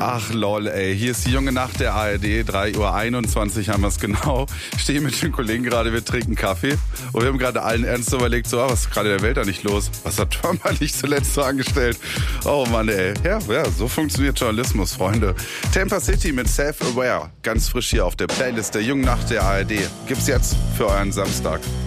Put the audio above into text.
Ach lol, ey. Hier ist die junge Nacht der ARD, 3:21 Uhr haben wir es genau. Ich stehe mit den Kollegen gerade, wir trinken Kaffee. Und wir haben gerade allen ernst überlegt, so, was ist gerade in der Welt da nicht los? Was hat Trump eigentlich zuletzt so angestellt? Oh Mann, ey. Ja, so funktioniert Journalismus, Freunde. Tampa City mit Self-Aware. Ganz frisch hier auf der Playlist der jungen Nacht der ARD. Gibt's jetzt für euren Samstag.